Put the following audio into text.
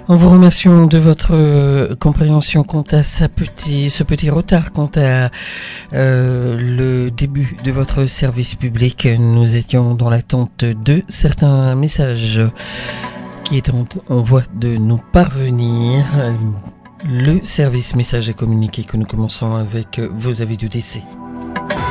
En vous remerciant de votre compréhension quant à ce petit retard, quant à le début de votre service public, nous étions dans l'attente de certains messages qui étaient en voie de nous parvenir. Le service message et communiqué que nous commençons avec vos avis de décès.